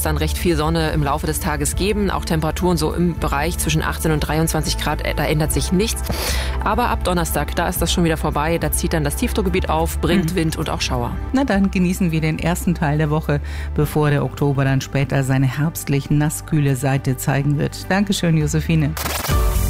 dann recht viel Sonne im Laufe des Tages geben. Auch Temperaturen so im Bereich zwischen 18 und 23 Grad, da ändert sich nichts. Aber ab Donnerstag, da ist das schon wieder vorbei. Da zieht dann das Tiefdruckgebiet auf, bringt Wind und auch Schauer. Na dann genießen wir den ersten Teil der Woche, bevor der Oktober dann später seine herbstlich nasskühle Seite zeigen wird. Dankeschön, Josephine.